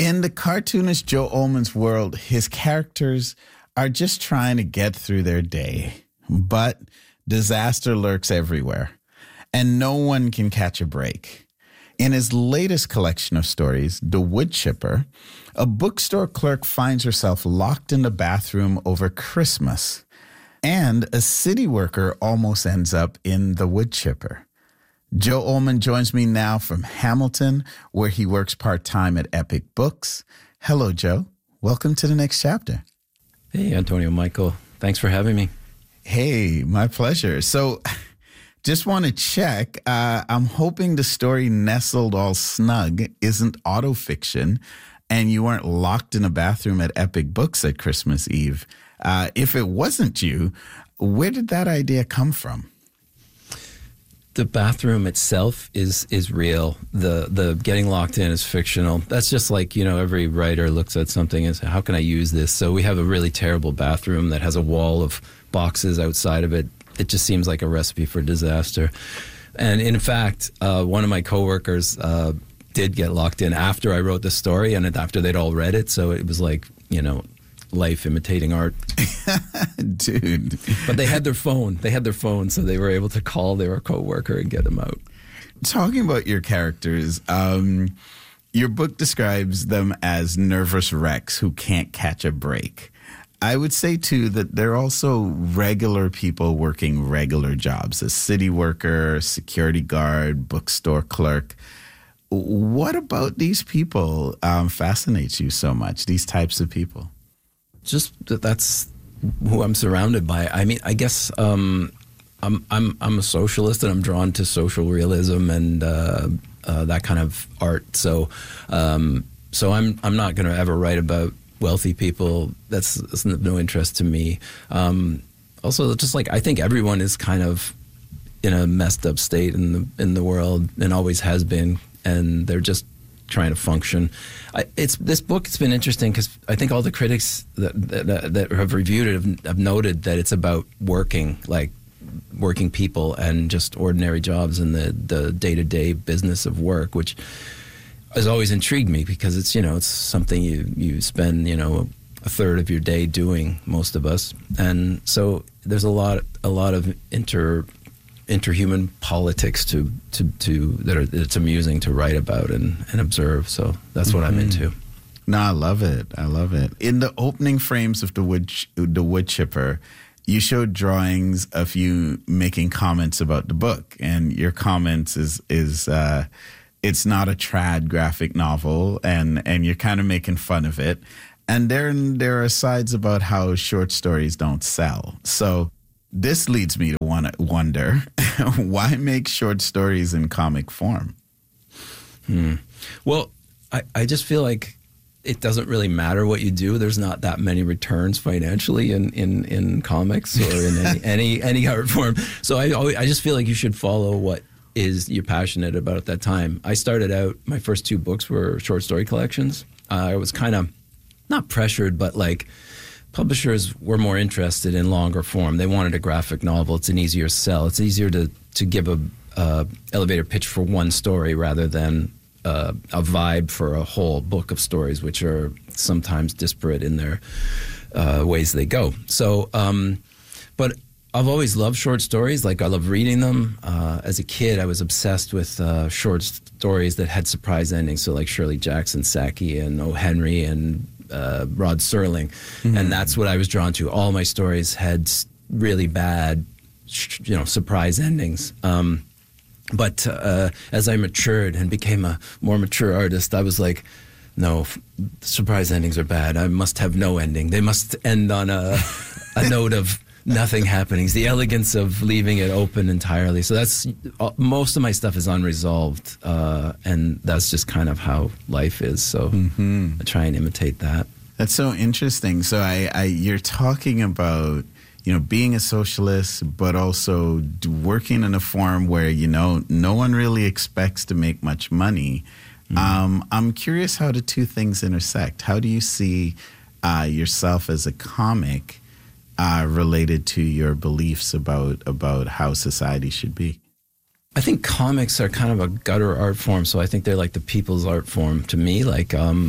In the cartoonist Joe Ullman's world, his characters are just trying to get through their day. But disaster lurks everywhere, and no one can catch a break. In his latest collection of stories, The Wood Chipper, a bookstore clerk finds herself locked in the bathroom over Christmas, and a city worker almost ends up in The Wood Chipper. Joe Ullman joins me now from Hamilton, where he works part-time at Epic Books. Hello, Joe. Welcome to the next chapter. Hey, Antonio Michael. Thanks for having me. Hey, my pleasure. So just want to check. I'm hoping the story nestled all snug isn't autofiction and you weren't locked in a bathroom at Epic Books at Christmas Eve. If it wasn't you, where did that idea come from? The bathroom itself is real. The getting locked in is fictional. That's just like, every writer looks at something and says, how can I use this? So we have a really terrible bathroom that has a wall of boxes outside of it. It just seems like a recipe for disaster. And in fact, one of my coworkers did get locked in after I wrote the story and after they'd all read it. So it was like, life imitating art. Dude. But they had their phone. So they were able to call their coworker and get them out. Talking about your characters, your book describes them as nervous wrecks who can't catch a break. I would say, too, that they're also regular people working regular jobs, a city worker, security guard, bookstore clerk. What about these people fascinates you so much, these types of people? Just that's who I'm surrounded by. I mean, I guess I'm a socialist and I'm drawn to social realism and that kind of art. So I'm not going to ever write about wealthy people. That's of no interest to me. Also, just like I think everyone is kind of in a messed up state in the world and always has been, and they're just trying to function. This book. It's been interesting because I think all the critics that have reviewed it have noted that it's about working people and just ordinary jobs and the day-to-day business of work, which has always intrigued me because it's something you spend a third of your day doing, most of us, and so there's a lot of interhuman politics to that it's amusing to write about and observe. So that's what I'm into. No, I love it. In the opening frames of the Wood Chipper, you showed drawings of you making comments about the book, and your comments is it's not a trad graphic novel, and you're kind of making fun of it. And there are sides about how short stories don't sell. So this leads me to wonder, why make short stories in comic form? Well, I just feel like it doesn't really matter what you do. There's not that many returns financially in comics or in any art form. So I just feel like you should follow what you're passionate about at that time. I started out, my first 2 books were short story collections. I was kind of not pressured, but like publishers were more interested in longer form. They wanted a graphic novel. It's an easier sell. It's easier to give a elevator pitch for one story rather than a vibe for a whole book of stories, which are sometimes disparate in their ways they go. So, but I've always loved short stories. Like, I love reading them. As a kid, I was obsessed with short stories that had surprise endings. So like Shirley Jackson, Saki, and O. Henry, and Rod Serling. And that's what I was drawn to. All my stories had really bad, surprise endings. But as I matured and became a more mature artist, I was like, no, surprise endings are bad. I must have no ending. They must end on a note of nothing happening. It's the elegance of leaving it open entirely. So that's most of my stuff is unresolved, and that's just kind of how life is. So I try and imitate that. That's so interesting. So you're talking about being a socialist, but also working in a form where no one really expects to make much money. I'm curious how the two things intersect. How do you see yourself as a comic related to your beliefs about how society should be? I think comics are kind of a gutter art form, so I think they're like the people's art form to me. Like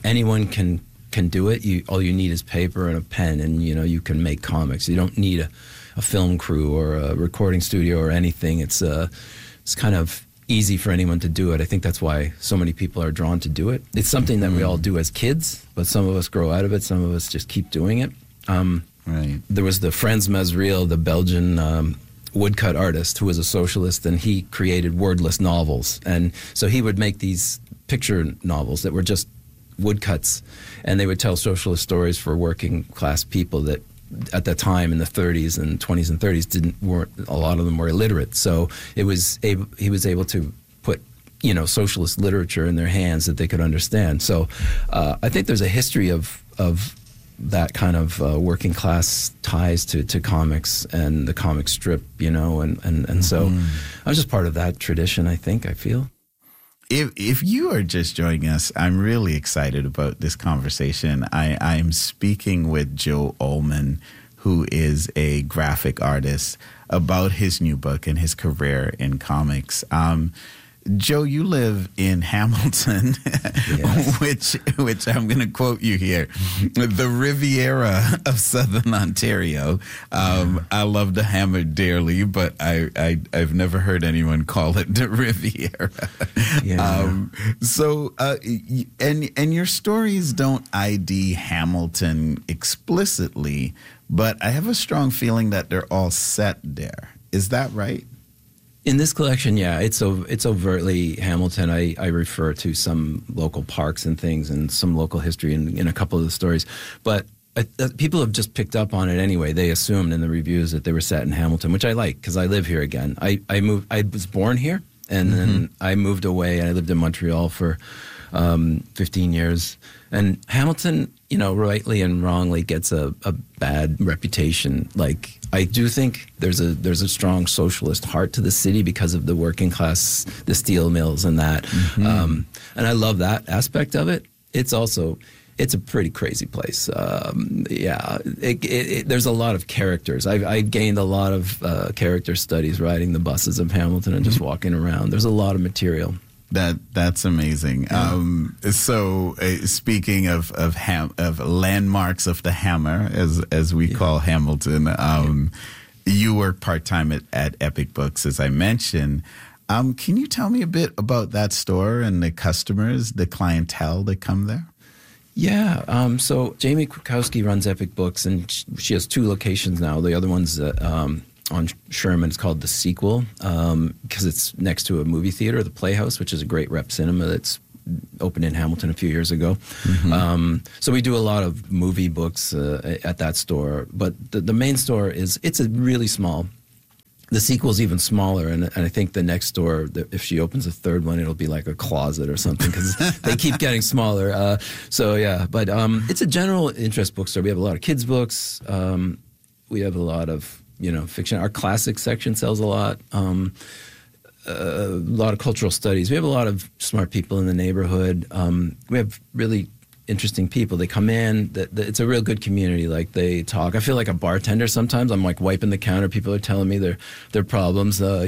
anyone can do it. All you need is paper and a pen, and you can make comics. You don't need a film crew or a recording studio or anything. It's kind of easy for anyone to do it. I think that's why so many people are drawn to do it. It's something that we all do as kids, but some of us grow out of it. Some of us just keep doing it. Right. There was the Frans Mesriel, the Belgian woodcut artist, who was a socialist, and he created wordless novels. And so he would make these picture novels that were just woodcuts, and they would tell socialist stories for working class people that at that time in the 30s and 20s and 30s weren't a lot of them were illiterate. So he was able to put socialist literature in their hands that they could understand. So I think there's a history of that kind of working class ties to comics and the comic strip, and so I was just part of that tradition. I feel. If you are just joining us, I'm really excited about this conversation. I'm speaking with Joe Ullman, who is a graphic artist, about his new book and his career in comics. Joe, you live in Hamilton, Yes. which I'm going to quote you here, the Riviera of Southern Ontario. I love the Hammer dearly, but I've never heard anyone call it the Riviera. Yeah. And your stories don't ID Hamilton explicitly, but I have a strong feeling that they're all set there. Is that right? In this collection, yeah, it's overtly Hamilton. I refer to some local parks and things and some local history in a couple of the stories. But people have just picked up on it anyway. They assumed in the reviews that they were set in Hamilton, which I like because I live here again. I was born here, and then I moved away, and I lived in Montreal for 15 years. And Hamilton, rightly and wrongly gets a bad reputation. Like, I do think there's a strong socialist heart to the city because of the working class, the steel mills and that. And I love that aspect of it. It's a pretty crazy place. There's a lot of characters. I've gained a lot of character studies riding the buses of Hamilton and just walking around. There's a lot of material. That's amazing. Yeah. Speaking of landmarks of the Hammer, as we call Hamilton, you work part-time at Epic Books, as I mentioned. Can you tell me a bit about that store and the customers, the clientele that come there? Yeah. So Jamie Kwiatkowski runs Epic Books, and she has 2 locations now. The other one's on Sherman. It's called The Sequel because it's next to a movie theater, the Playhouse, which is a great rep cinema that's opened in Hamilton a few years ago. So we do a lot of movie books at that store. But the main store it's a really small. The Sequel's even smaller, and I think the next store, if she opens a third one, it'll be like a closet or something because they keep getting smaller. But it's a general interest bookstore. We have a lot of kids' books. We have a lot of fiction. Our classics section sells a lot of cultural studies. We have a lot of smart people in the neighborhood. We have really interesting people. They come in. It's a real good community. Like, they talk. I feel like a bartender sometimes. I'm like wiping the counter. People are telling me their problems, and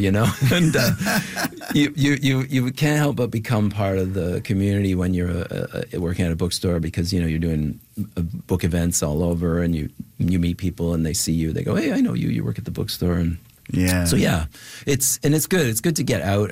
you can't help but become part of the community when you're working at a bookstore because you're doing book events all over, and you meet people and they see you. They go, "Hey, I know you. You work at the bookstore." And so it's good. It's good to get out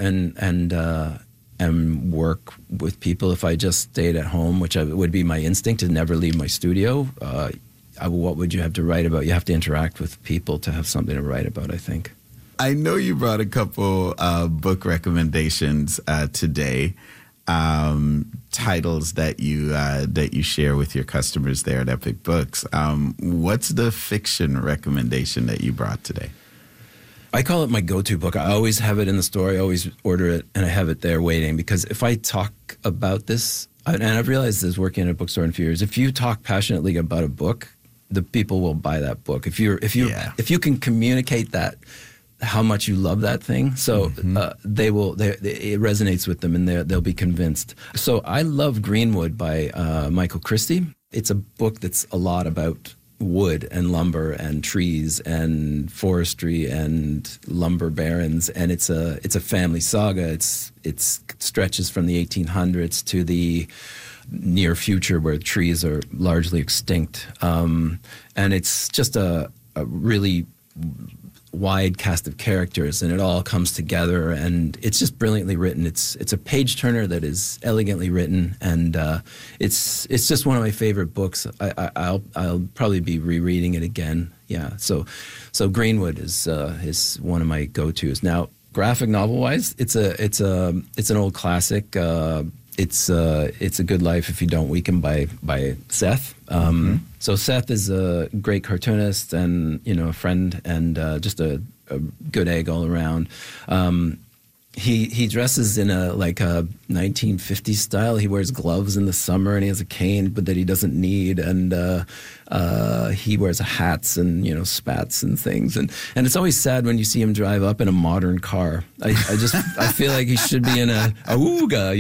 and work with people. If I just stayed at home, which would be my instinct to never leave my studio, what would you have to write about? You have to interact with people to have something to write about, I think. I know you brought a couple book recommendations today, titles that you share with your customers there at Epic Books. What's the fiction recommendation that you brought today? I call it my go-to book. I always have it in the store. I always order it, and I have it there waiting. Because if I talk about this, and I've realized this working at a bookstore in a few years, if you talk passionately about a book, the people will buy that book. If you can communicate that, how much you love that thing, so it resonates with them, and they'll be convinced. So I love Greenwood by Michael Christie. It's a book that's a lot about wood and lumber and trees and forestry and lumber barons, and it's a family saga. It stretches from the 1800s to the near future where trees are largely extinct, and it's just a really wide cast of characters, and it all comes together, and it's just brilliantly written. It's a page turner that is elegantly written, and it's just one of my favorite books. I'll probably be rereading it again. Yeah, so Greenwood is one of my go-tos. Now, graphic novel wise, it's an old classic. It's A Good Life If You Don't Weaken by Seth. So Seth is a great cartoonist and, a friend and just a good egg all around. He dresses in a 1950s style. He wears gloves in the summer and he has a cane, but that he doesn't need. And he wears hats and spats and things. And it's always sad when you see him drive up in a modern car. I feel like he should be in a Awooga,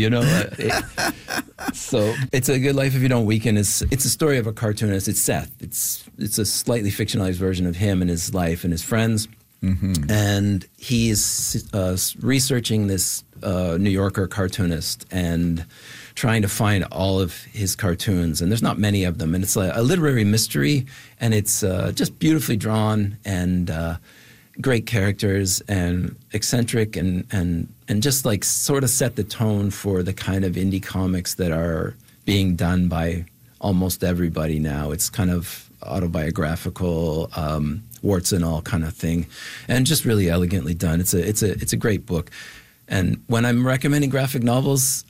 So It's a Good Life If You Don't Weaken. It's a story of a cartoonist. It's Seth. It's a slightly fictionalized version of him and his life and his friends. Mm-hmm. And he is researching this New Yorker cartoonist and trying to find all of his cartoons. And there's not many of them. And it's a literary mystery. And it's just beautifully drawn and great characters and eccentric and just sort of set the tone for the kind of indie comics that are being done by almost everybody now. It's kind of autobiographical, warts and all kind of thing, and just really elegantly done. It's a great book. And when I'm recommending graphic novels,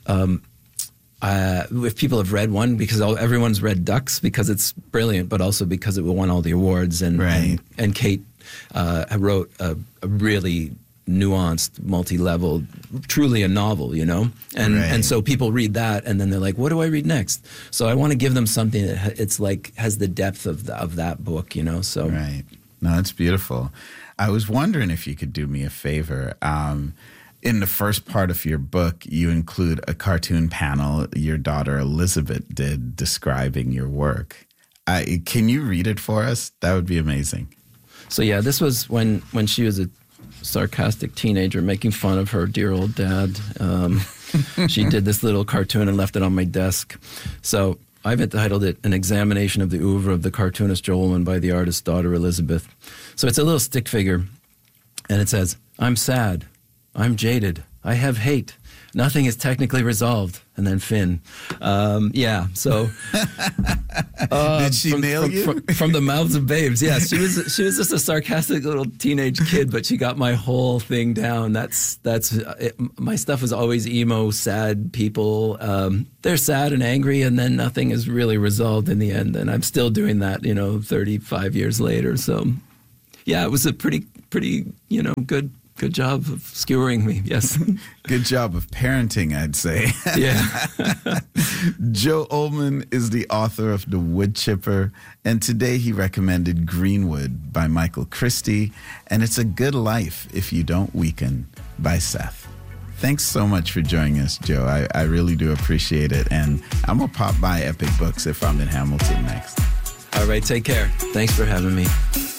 if people have read one, because everyone's read Ducks because it's brilliant, but also because it won all the awards. And right. and Kate wrote a really nuanced, multi-level, truly a novel, and right. and so people read that and then they're like, what do I read next? So I want to give them something that has the depth of that book, So right. No, it's beautiful. I was wondering if you could do me a favor. In the first part of your book, you include a cartoon panel your daughter Elizabeth did describing your work. Can you read it for us? That would be amazing. So yeah, this was when she was a sarcastic teenager making fun of her dear old dad. She did this little cartoon and left it on my desk. So I've entitled it An Examination of the Oeuvre of the Cartoonist Joe Ullman by the artist's daughter Elizabeth. So it's a little stick figure, and it says, I'm sad, I'm jaded, I have hate, nothing is technically resolved. And then Finn. So did she nail you? From the mouths of babes. Yeah, she was just a sarcastic little teenage kid, but she got my whole thing down. That's it. My stuff is always emo, sad people. They're sad and angry, and then nothing is really resolved in the end. And I'm still doing that, 35 years later. So, yeah, it was a pretty, good job of skewering me, yes. Good job of parenting, I'd say. Yeah. Joe Ullman is the author of The Wood Chipper, and today he recommended Greenwood by Michael Christie, and It's a Good Life If You Don't Weaken by Seth. Thanks so much for joining us, Joe. I really do appreciate it, and I'm going to pop by Epic Books if I'm in Hamilton next. All right, take care. Thanks for having me.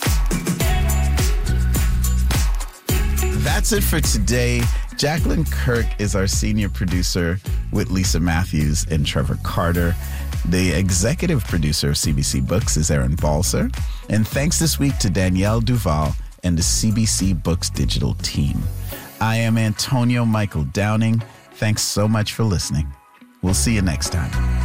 That's it for today. Jacqueline Kirk is our senior producer with Lisa Matthews and Trevor Carter. The executive producer of CBC Books is Aaron Balser. And thanks this week to Danielle Duval and the CBC Books digital team. I am Antonio Michael Downing. Thanks so much for listening. We'll see you next time.